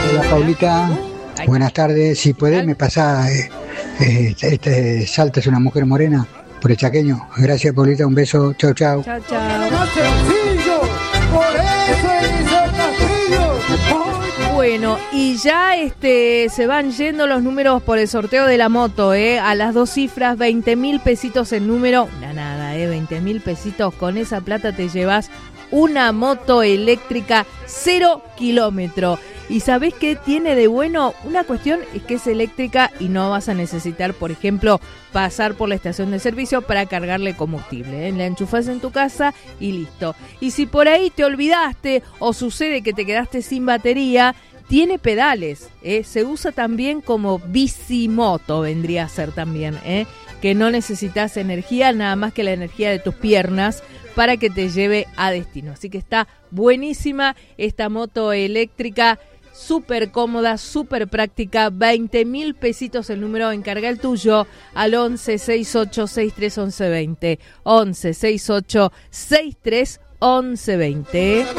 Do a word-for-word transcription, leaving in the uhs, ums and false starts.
Hola Paulita, buenas tardes. Si podés me pasás eh, eh, este Salta es una mujer morena por el Chaqueño. Gracias Paulita, un beso, chao chao. Chao chao. Bueno, y ya este se van yendo los números por el sorteo de la moto, ¿eh? A las dos cifras, veinte mil pesitos el número. Nada, nada, ¿eh? veinte mil pesitos. Con esa plata te llevas una moto eléctrica cero kilómetro. ¿Y sabés qué tiene de bueno? Una cuestión es que es eléctrica y no vas a necesitar, por ejemplo, pasar por la estación de servicio para cargarle combustible, ¿eh? La enchufás en tu casa y listo. Y si por ahí te olvidaste o sucede que te quedaste sin batería, tiene pedales, ¿eh? Se usa también como bicimoto, vendría a ser también, ¿eh? Que no necesitas energía, nada más que la energía de tus piernas para que te lleve a destino. Así que está buenísima esta moto eléctrica, súper cómoda, súper práctica, veinte mil pesitos el número. Encarga el tuyo al once sesenta y ocho sesenta y tres once veinte, once sesenta y ocho sesenta y tres once veinte.